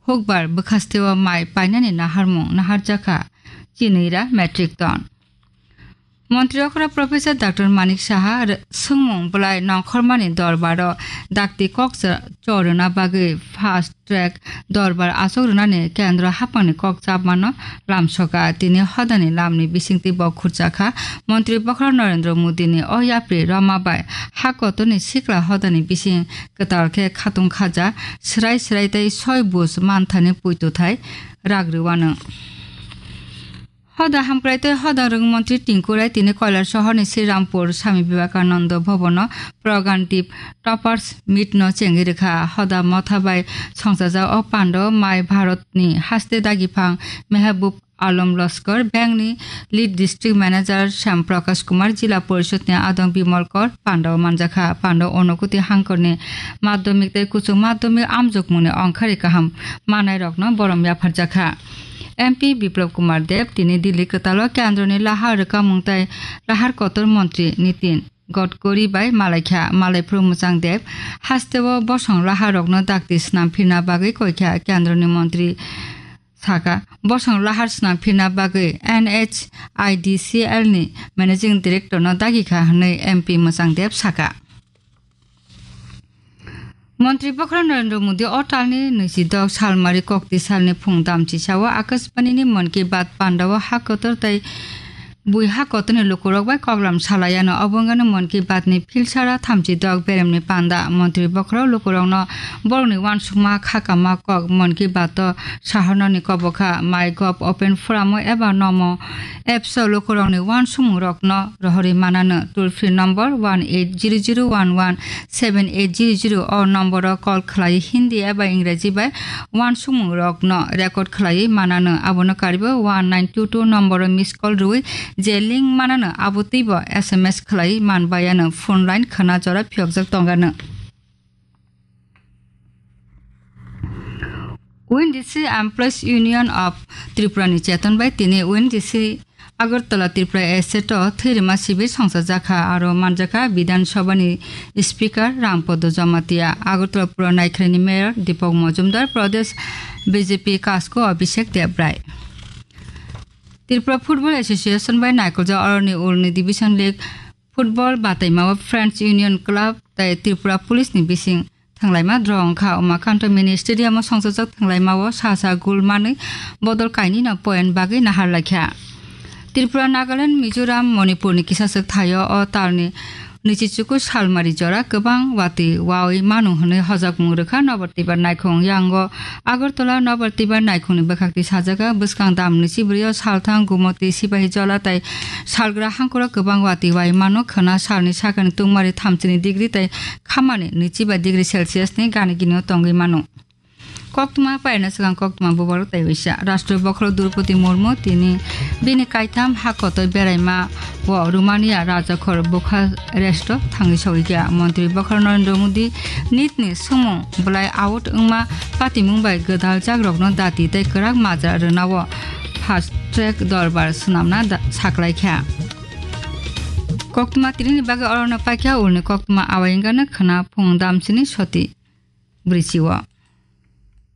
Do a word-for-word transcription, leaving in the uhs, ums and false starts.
hokbar bakastewa mai painani naharmung naharjaka chinira metric ton মন্ত্রী অকরা professor doctor Manik Saha আর সুমং বলাই নখরমানি দরবার ডাক্তি Cox চরনা বাগে ফাস্ট ট্র্যাক দরবার আসরনানে কেন্দ্র হাপানি কক চাপমান লামসকা তিনি হদানি লামনি বিসিংতি বখুরচাখা মন্ত্রী বখরা নরেন্দ্র মোদিনি অয়াপ্রি রমাবাই হাকতনি সিকলা হদানি বিসিং কতারকে খাতুং খাজা স্রাই স্রাইতাই ছয় বুস মানথানি পুইতুথাই রাগরিওয়ানো হদা হামক্রাইতে হদা রংমন্ত্রী টিঙ্কুরাই তিনি কয়লার শহরনি শ্রীরামপুর স্বামী বিবেকানন্দ ভবন প্রগানদ্বীপ টপার্স মিটন চেঙ্গিরেখা হদা মথাবাই সংসাজা ও পান্ডব মাই ভারতনি হাস্তে দাগিফাং Mehboob Alam Laskar ব্যাংকনি lead district manager শ্যাম প্রকাশ কুমার জেলা পরিষদনি আদং বিমল কর পান্ডব মানজাখা পান্ডব অনুকুতি হাঙ্করনি মাধ্যমিক কুচুং মাধ্যমিক আমজকমুনি অংখারি কাহাম মানাই রত্ন বরম ব্যাপারজাখা এমপি বিপ্লব কুমার দেব তিনি দিল্লি কতাল কেন্দ্রনি লাহার কামুংতাই লাহার কতর মন্ত্রী নীতিন গডকরি বাই মালাইখা মালাই প্রমোচাং দেব হাস্তেব বসং লাহার রগ্ন ডাক্তি স্নাম ফিরনা বাগৈ কইখা কেন্দ্রনি মন্ত্রী সাকা বসং লাহার স্নাম ফিরনা বাগৈ N H I D C L ni managing director ন দাগিখা হनै এমপি মোচাং দেব সাকা মন্ত্রী বখরা নরেন্দ্র মোদী অটালনি নৈজিদ সালমারি কক্তি সালনি ফুং দামচিসাও আকাশবাণীনি মন কি বাত পান্ডাও হাকতর তাই বুই হাকতনি লুকুরক বাই কগলাম সালায়ানো অবঙ্গানো মন কি বাতনি ফিলসারা থামচি দক বেরেমনি পান্দা মন্ত্রী বখরা লুকুরকন বরংনি ওয়ানসুকমা খাকামা কক মন কি বাত সাহরননি কবখা মাই গভ ওপেন ফোরাম এবা নম এপস লুকুরকনি ওয়ানসুমু রকন রহরি মানানো toll free number one eight zero zero one one seven eight zero zero অ নম্বর কল খালাই হিন্দি এবা ইংরেজি বাই ওয়ানসুমু রকন রেকর্ড খালাই মানানো আবনো Karib one nine two two নম্বর মিস কল রুই যে লিঙ্ক মানানো আবতিব S M S খালাই মানবায়ানো phone line খানা জরা ফিয়কজক তঙ্গানো ONGC employees union of ত্রিপুরানি Chetan by তিনি ওএনজিসি আগরতলা ত্রিপুরা এসেট থৈরিমা শিবির সংসদ জাখা আর মানজাখা বিধানসভানি স্পিকার রামপদ জমাতিয়া আগরতলা পুর নাইখানি mayor Dipak Majumdar Pradesh BJP কাসকো Abhishek Debray Tripura football association by নাইকলজা Aroni উলনি division league football বাতাইমাও friends union club তাই ত্রিপুরা পুলিশনি বিসিং থাংলাইমা দ্রং খা উমাকান্ত মিনি স্টেডিয়ামও সংসদক থাংলাইমাও सा सा गुल मानै बदल काइनि न पয়েন্ট बागै नाहार लाखिया ত্রিপুরা নাগাল্যান্ড মিজোরাম মণিপুরনি কিসাসক থাयो अ तालनि निचिचुकु सालमारि जरा गोबां वाति वावै मानु हनै हजाकमुं रोखा नबरतिबार नायखं यांग আগরতলা नबरतिबार नायखंनि बखाक्ति साजागा बसकां दामनि सिब्रियाव सालथां गुमति सिपाहि जला ताइ सालग्रा हांखरा गोबां वाति वाइ मानो खोना सालनि सागानि तुंमारि थामजिनि डिग्री ताइ खामानि नैजिबा डिग्री सेलसियासनि गानि गिनियाव तंगै मानो कक्तमा पायना सिगां कक्तमा बुबार ताइवैसा राष्ट्रीय बखर द्रौपदी मुर्मु तिनि बिनि काइथाम हाकत बेरायमा व रोमानिया राजाखर बुखारेस्ट थाङै सौइगा मन्त्री बखर नरेन्द्र मोदी नितनि सुमु बलाय आउट उमा पातिमुंबाय गोदाल जाग्रगनो दाति तै कराक माजा रनाव फास्ट ट्रैक दरबार सुनामना साख्लायख्या कक्तमा तिरिनि बागै अरन पाख्या उलनि कक्तमा आवायंगानो खना फुं दामसिनि सति ब्रिसिवा